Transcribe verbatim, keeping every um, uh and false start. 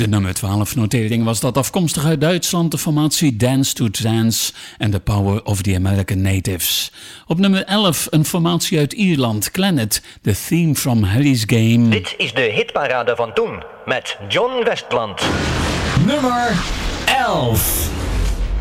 De nummer twaalf notering was dat, afkomstig uit Duitsland, de formatie Dance to Trance and the Power of the American Natives. Op nummer elf een formatie uit Ierland, Clannad, The Theme from Harry's Game. Dit is de hitparade van toen, met John Westland. Nummer elf.